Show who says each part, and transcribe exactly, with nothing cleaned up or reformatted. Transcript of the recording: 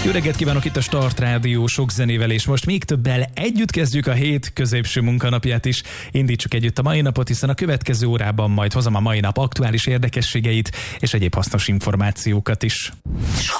Speaker 1: Jó reggelt kívánok, itt a Start Rádió sok zenével, és most még többel együtt kezdjük a hét középső munkanapját is. Indítsuk együtt a mai napot, hiszen a következő órában majd hozom a mai nap aktuális érdekességeit és egyéb hasznos információkat is.